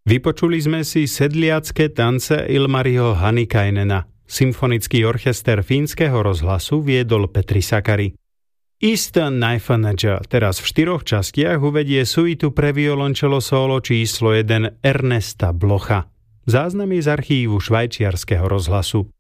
Vypočuli sme si sedliacké tance Ilmariho Hanikainena. Symfonický orchester Fínskeho rozhlasu viedol Petri Sakari. Eastern Knife-Manager teraz v 4 častiach uvedie suitu pre violončelo solo číslo 1 Ernesta Blocha. Záznamy z archívu švajčiarskeho rozhlasu.